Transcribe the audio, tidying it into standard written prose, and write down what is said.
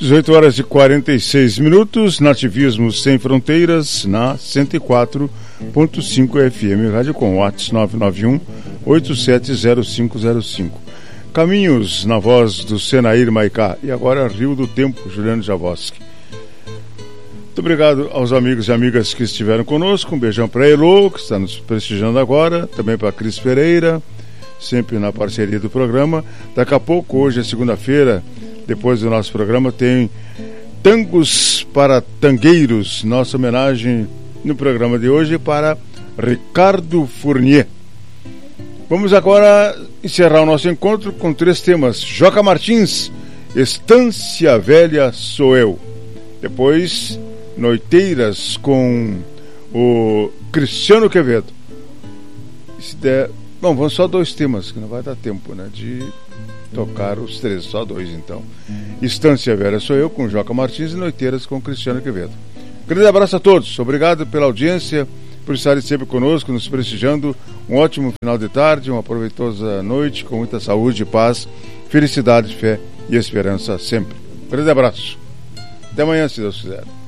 18 horas e 46 minutos, Nativismo Sem Fronteiras, na 104.5 FM, Rádio com Watts 991-870505. Caminhos, na voz do Senair Maicá. E agora Rio do Tempo, Juliano Javoski. Muito obrigado aos amigos e amigas que estiveram conosco. Um beijão para a Elô, que está nos prestigiando agora. Também para a Cris Pereira, sempre na parceria do programa. Daqui a pouco, hoje é segunda-feira, depois do nosso programa, tem Tangos para Tangueiros. Nossa homenagem no programa de hoje para Ricardo Fournier. Vamos agora encerrar o nosso encontro com 3 temas. Joca Martins, Estância Velha Sou Eu. Depois, Noiteiras com o Cristiano Quevedo. Se der... Bom, vamos só 2 temas, que não vai dar tempo, né, de tocar os 3, só 2 então. Estância Velha Sou Eu com Joca Martins e Noiteiras com Cristiano Quevedo. Grande abraço a todos, obrigado pela audiência, por estarem sempre conosco, nos prestigiando. Um ótimo final de tarde, uma proveitosa noite, com muita saúde, paz, felicidade, fé e esperança sempre. Grande abraço. Até amanhã, se Deus quiser.